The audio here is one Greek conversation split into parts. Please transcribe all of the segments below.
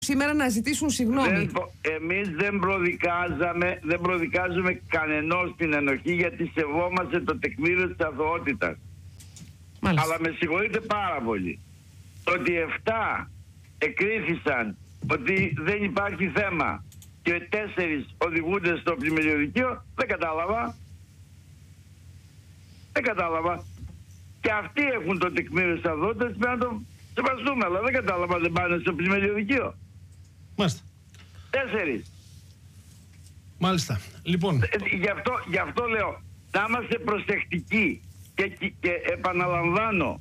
σήμερα να ζητήσουν συγγνώμη. Εμείς δεν προδικάζουμε κανενός την ενοχή, γιατί σεβόμαστε το τεκμήριο της αθωότητας. Μάλιστα. Αλλά με συγχωρείτε πάρα πολύ. Το ότι 7 εκρίθησαν ότι δεν υπάρχει θέμα και 4 οδηγούνται στο πλημμυριωδικείο, δεν κατάλαβα. Και αυτοί έχουν το τεκμήριο της αθωότητας, πρέπει να το σεβαστούμε, αλλά δεν κατάλαβα, δεν πάνε στο πλημμυριωδικείο. Μάλιστα. 4. Μάλιστα. Λοιπόν. Γι' αυτό λέω, να είμαστε προσεκτικοί και επαναλαμβάνω,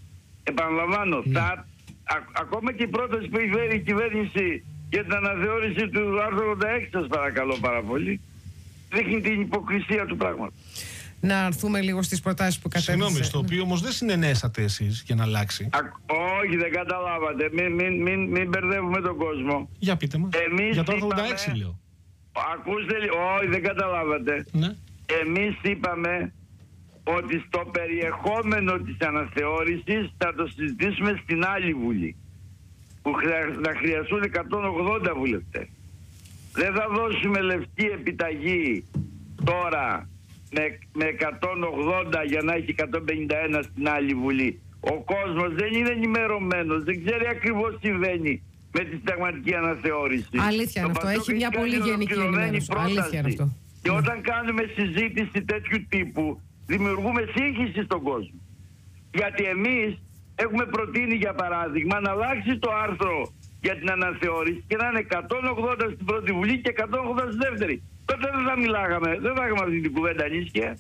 ακόμα και η πρόταση που έχει φέρει η κυβέρνηση για την αναθεώρηση του άρθρου 86, σας παρακαλώ πάρα πολύ, δείχνει την υποκρισία του πράγματος. Να έρθουμε λίγο στις προτάσεις που κατέθεσε. Συγγνώμη, στο οποίο όμως δεν συνενέσατε εσείς για να αλλάξει. Όχι, δεν καταλάβατε. Μην μπερδεύουμε τον κόσμο. Για πείτε μας. Για το άρθρο 86 λέω. Ακούστε, όχι, δεν καταλάβατε. Ναι. Εμείς είπαμε ότι στο περιεχόμενο της αναθεώρησης θα το συζητήσουμε στην άλλη Βουλή, που θα χρειαστούν 180 βουλευτές. Δεν θα δώσουμε λευκή επιταγή τώρα με 180 για να έχει 151 στην άλλη Βουλή. Ο κόσμος δεν είναι ενημερωμένος, δεν ξέρει ακριβώς τι συμβαίνει με τη συνταγματική αναθεώρηση. Αλήθεια είναι αυτό, έχει μια πολύ γενική ενημέρωση. Αλήθεια είναι αυτό. Και όταν κάνουμε συζήτηση τέτοιου τύπου, δημιουργούμε σύγχυση στον κόσμο. Γιατί εμείς έχουμε προτείνει, για παράδειγμα, να αλλάξει το άρθρο για την αναθεώρηση και να είναι 180 στην πρώτη Βουλή και 180 στη δεύτερη. Τότε δεν θα μιλάγαμε, δεν θα είχαμε αυτή την κουβέντα ανήσυχια.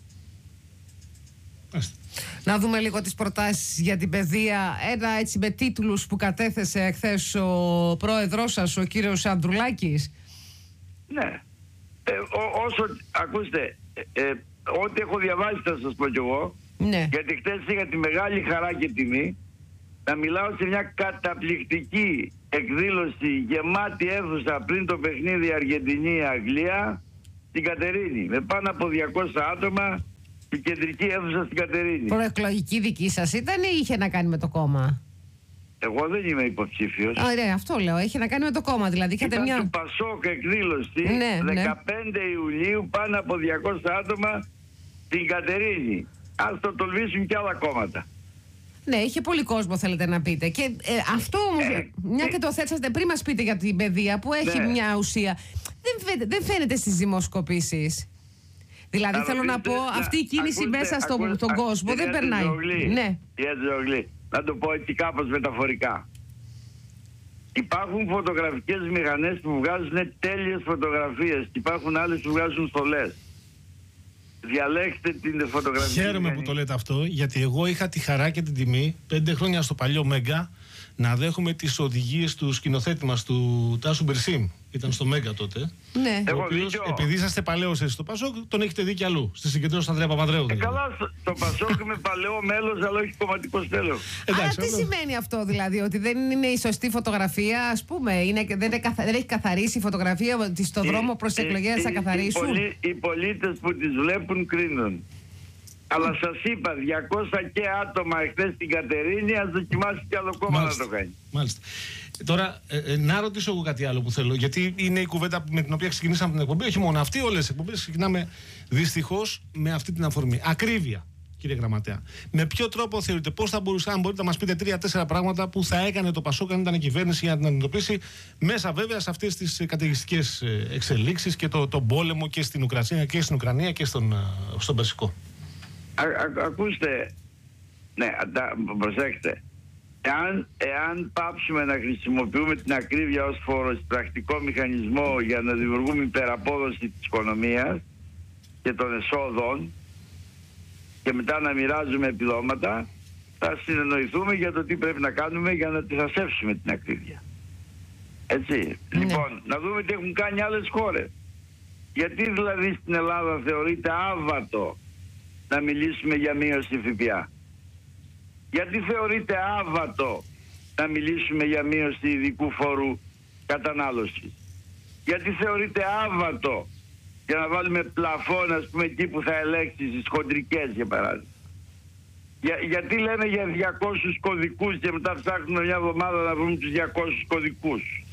Να δούμε λίγο τις προτάσεις για την παιδεία. Ένα έτσι με τίτλους που κατέθεσε εχθές ο πρόεδρός σας, ο κύριος Ανδρουλάκης. Ναι. Ακούστε, ό,τι έχω διαβάσει θα σας πω κι εγώ. Ναι. Γιατί χτες είχα τη μεγάλη χαρά και τιμή να μιλάω σε μια καταπληκτική εκδήλωση, γεμάτη αίθουσα πριν το παιχνίδι Αργεντινή-Αγγλία, στην Κατερίνη, με πάνω από 200 άτομα, στην κεντρική αίθουσα στην Κατερίνη. Προεκλογική δική σας ήταν ή είχε να κάνει με το κόμμα? Εγώ δεν είμαι υποψήφιος. Ωραία, αυτό λέω. Είχε να κάνει με το κόμμα, δηλαδή. Ήταν μια του Πασόκ εκδήλωση, ναι, 15 Ιουλίου, πάνω από 200 άτομα στην Κατερίνη. Ας το τολμήσουν και άλλα κόμματα. Ναι, είχε πολύ κόσμο, θέλετε να πείτε. Και αυτό όμως, μια και το θέσατε πριν, μας πείτε για την παιδεία που έχει μια ουσία. Δεν φαίνεται στις δημοσκοπήσεις. Δηλαδή θέλω να πω, αυτή η κίνηση μέσα στον κόσμο δεν περνάει. Ναι. Να το πω έτσι κάπως μεταφορικά. Υπάρχουν φωτογραφικές μηχανές που βγάζουν τέλειες φωτογραφίες και υπάρχουν άλλες που βγάζουν στολές. Διαλέξτε την φωτογραφία. Χαίρομαι που το λέτε αυτό, γιατί εγώ είχα τη χαρά και την τιμή 5 χρόνια στο παλιό Μέγκα να δέχομαι τις οδηγίες του σκηνοθέτη μας, του Τάσου Μπερσίμ. Ήταν στο Μέγκα τότε. Ναι. Ο οποίος, επειδή είσαστε παλαιός εσείς στο Πασόκ, τον έχετε δει κι αλλού. Στη συγκεντρώση του Ανδρέα Παπανδρέου. Καλά, στο Πασόκ είμαι παλαιό μέλος, αλλά όχι κομματικό τέλος. Αλλά τι σημαίνει αυτό, δηλαδή, ότι δεν είναι η σωστή φωτογραφία, ας πούμε, δεν έχει καθαρίσει η φωτογραφία, ότι στον δρόμο προς εκλογές θα καθαρίσουν? Οι πολίτες που τις βλέπουν κρίνουν. Αλλά σας είπα, 200 και άτομα εχθές στην Κατερίνη, ας δοκιμάσει κι άλλο κόμμα να το κάνει. Μάλιστα. Τώρα, να ρωτήσω εγώ κάτι άλλο που θέλω, γιατί είναι η κουβέντα με την οποία ξεκινήσαμε την εκπομπή. Όχι μόνο αυτή, όλες τις εκπομπές ξεκινάμε δυστυχώς με αυτή την αφορμή. Ακρίβεια, κύριε Γραμματέα. Με ποιο τρόπο θεωρείτε, πώς θα μπορούσε, αν μπορείτε να μας πείτε 3-4 πράγματα που θα έκανε το Πασόκ αν ήταν η κυβέρνηση για να την αντιμετωπίσει, μέσα βέβαια σε αυτές τις καταιγιστικές εξελίξεις και τον πόλεμο και στην Ουκρανία και στον Περσικό. Ακούστε, ναι, προσέξτε. Εάν πάψουμε να χρησιμοποιούμε την ακρίβεια ως φοροεισπρακτικό μηχανισμό για να δημιουργούμε υπεραπόδοση της οικονομίας και των εσόδων και μετά να μοιράζουμε επιδόματα, θα συνεννοηθούμε για το τι πρέπει να κάνουμε για να τη θασεύσουμε την ακρίβεια. Έτσι. Ναι. Λοιπόν, να δούμε τι έχουν κάνει άλλες χώρες. Γιατί δηλαδή στην Ελλάδα θεωρείται άβατο να μιλήσουμε για μείωση ΦΠΑ? Γιατί θεωρείται άβατο να μιλήσουμε για μείωση ειδικού φόρου κατανάλωσης? Γιατί θεωρείται άβατο για να βάλουμε πλαφόν, ας πούμε, εκεί που θα ελέγξει στις χοντρικές, για παράδειγμα? Γιατί λέμε για 200 κωδικούς και μετά ψάχνουμε μια εβδομάδα να βρούμε τους 200 κωδικούς?